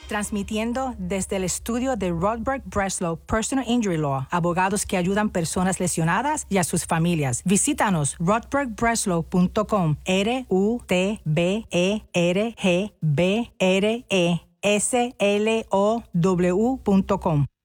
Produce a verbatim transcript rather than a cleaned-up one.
Transmitiendo desde el estudio de Rodberg Breslow Personal Injury Law, abogados que ayudan personas lesionadas y a sus familias. Visítanos rodberg breslow punto com, R U T B E R G B R E S L O W punto com.